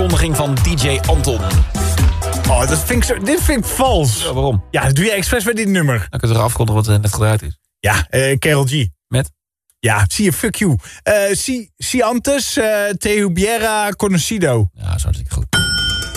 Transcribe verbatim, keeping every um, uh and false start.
aankondiging van D J Anton. Oh, dat vind ik zo, dit vind ik vals. Ja, waarom? Ja, dat doe je expres bij dit nummer. Dan kun je toch afkondigen wat uh, net gedraaid is. Ja, uh, Karol G. Met? Ja, zie je, fuck you. Uh, si, si antes, uh, te hubiera conocido. Ja, zo hartstikke goed.